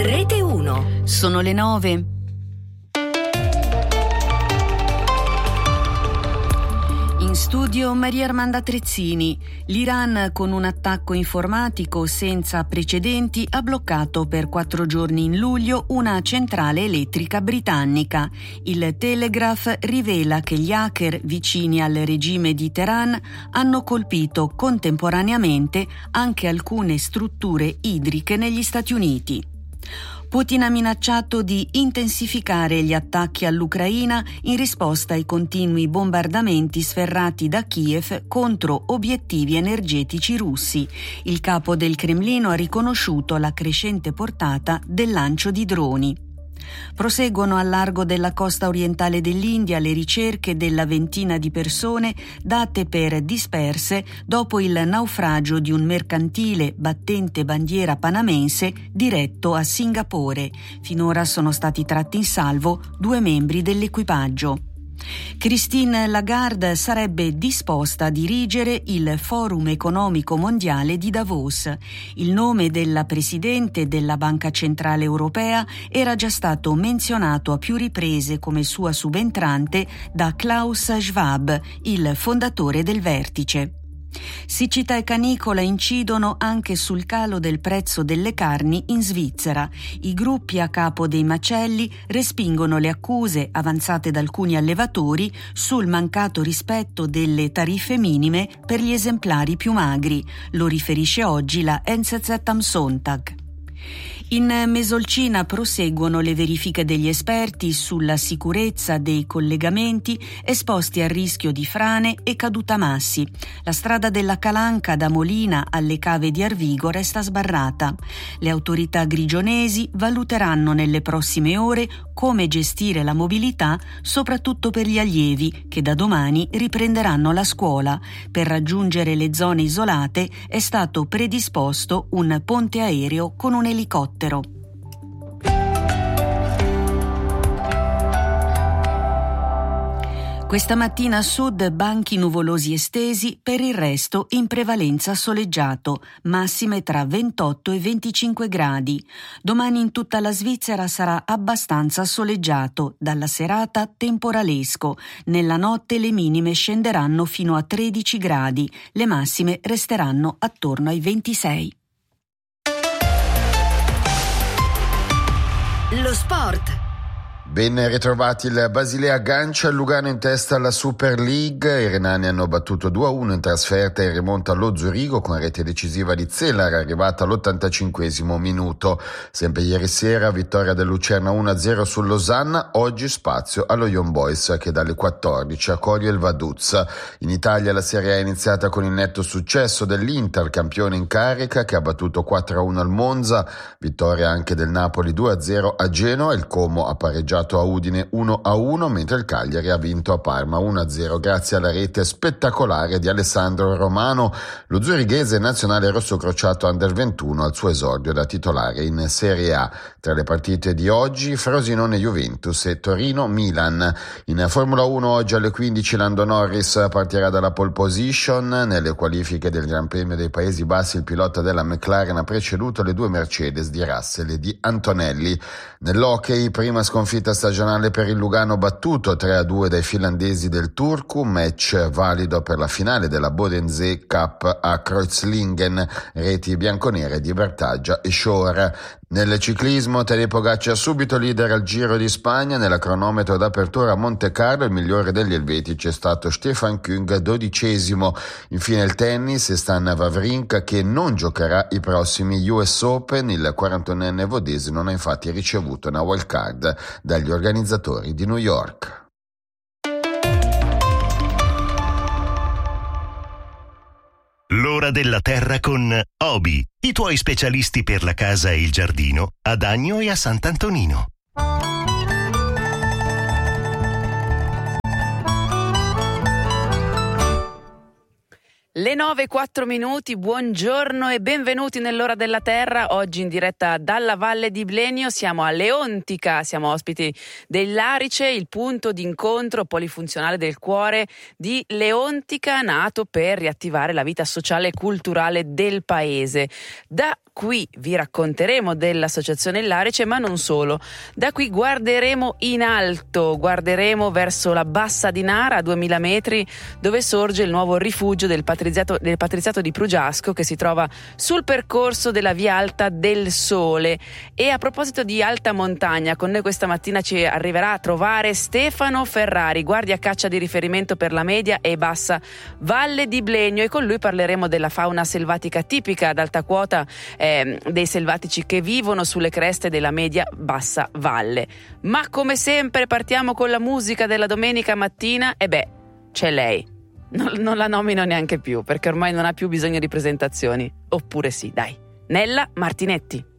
Rete 1. Sono le 9. In studio Maria Armanda Trezzini. L'Iran, con un attacco informatico senza precedenti, ha bloccato per 4 giorni in luglio una centrale elettrica britannica. Il Telegraph rivela che gli hacker vicini al regime di Teheran hanno colpito contemporaneamente anche alcune strutture idriche negli Stati Uniti. Putin ha minacciato di intensificare gli attacchi all'Ucraina in risposta ai continui bombardamenti sferrati da Kiev contro obiettivi energetici russi. Il capo del Cremlino ha riconosciuto la crescente portata del lancio di droni. Proseguono al largo della costa orientale dell'India le ricerche della ventina di persone date per disperse dopo il naufragio di un mercantile battente bandiera panamense diretto a Singapore. Finora sono stati tratti in salvo 2 membri dell'equipaggio. Christine Lagarde sarebbe disposta a dirigere il Forum economico mondiale di Davos. Il nome della presidente della Banca Centrale Europea era già stato menzionato a più riprese come sua subentrante da Klaus Schwab, il fondatore del Vertice. Siccità e canicola incidono anche sul calo del prezzo delle carni in Svizzera. I gruppi a capo dei macelli respingono le accuse avanzate da alcuni allevatori sul mancato rispetto delle tariffe minime per gli esemplari più magri. Lo riferisce oggi la NZZ am Sonntag. In Mesolcina proseguono le verifiche degli esperti sulla sicurezza dei collegamenti esposti al rischio di frane e cadutamassi. La strada della Calanca da Molina alle cave di Arvigo resta sbarrata. Le autorità grigionesi valuteranno nelle prossime ore come gestire la mobilità, soprattutto per gli allievi che da domani riprenderanno la scuola. Per raggiungere le zone isolate è stato predisposto un ponte aereo con un elicottero. Questa mattina a sud banchi nuvolosi estesi, per il resto in prevalenza soleggiato, massime tra 28 e 25 gradi. Domani in tutta la Svizzera sarà abbastanza soleggiato, dalla serata temporalesco. Nella notte le minime scenderanno fino a 13 gradi, le massime resteranno attorno ai 26. Lo sport. Ben ritrovati, il Basilea aggancia il Lugano in testa alla Super League. I renani hanno battuto 2-1 in trasferta in rimonta allo Zurigo con rete decisiva di Zeller arrivata all'85esimo minuto. Sempre ieri sera vittoria del Lucerna 1-0 sul Losanna, oggi spazio allo Young Boys che dalle 14 accoglie il Vaduz. In Italia la Serie A è iniziata con il netto successo dell'Inter, campione in carica, che ha battuto 4-1 al Monza, vittoria anche del Napoli 2-0 a Genoa, il Como ha pareggiato a Udine 1-1, mentre il Cagliari ha vinto a Parma 1-0 grazie alla rete spettacolare di Alessandro Romano. Lo zurighese nazionale rossocrociato Under 21 al suo esordio da titolare in Serie A. Tra le partite di oggi Frosinone-Juventus e Torino-Milan. In Formula 1 oggi alle 15 Lando Norris partirà dalla pole position. Nelle qualifiche del Gran Premio dei Paesi Bassi il pilota della McLaren ha preceduto le 2 Mercedes di Russell e di Antonelli. Nell'hockey prima sconfitta stagionale per il Lugano battuto 3-2 dai finlandesi del Turku, match valido per la finale della Bodensee Cup a Kreuzlingen, reti bianconere di Bertaggia e Shore. Nel ciclismo Tadej Pogacar subito leader al Giro di Spagna, nella cronometro d'apertura a Monte Carlo il migliore degli elvetici è stato Stefan Küng, 12esimo. Infine il tennis e Stan Wawrinka che non giocherà i prossimi US Open, il 41enne vodese non ha infatti ricevuto una wild card dagli organizzatori di New York. L'ora della terra con Obi, i tuoi specialisti per la casa e il giardino, ad Agno e a Sant'Antonino. Le 9:04, buongiorno e benvenuti nell'Ora della Terra. Oggi in diretta dalla Valle di Blenio siamo a Leontica, siamo ospiti dell'Arice, il punto d'incontro polifunzionale del cuore di Leontica, nato per riattivare la vita sociale e culturale del paese. Da Qui vi racconteremo dell'Associazione Il Larice, ma non solo. Da qui guarderemo in alto, guarderemo verso la Bassa di Nara a 2000 metri, dove sorge il nuovo rifugio del patriziato di Prugiasco, che si trova sul percorso della Via Alta del Sole. E a proposito di alta montagna, con noi questa mattina ci arriverà a trovare Stefano Ferrari, guardia caccia di riferimento per la media e bassa Valle di Blegno, e con lui parleremo della fauna selvatica tipica ad alta quota dei selvatici che vivono sulle creste della media bassa valle. Ma come sempre partiamo con la musica della domenica mattina, e c'è lei. Non la nomino neanche più, perché ormai non ha più bisogno di presentazioni. Oppure sì, dai. Nella Martinetti.